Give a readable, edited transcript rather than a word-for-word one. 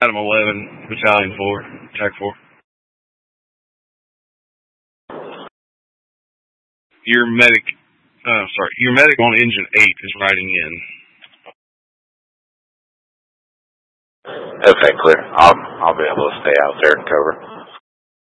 Adam 11, Battalion 4, Jack 4. Your medic on engine 8 is riding in. Okay, clear. I'll be able to stay out there and cover.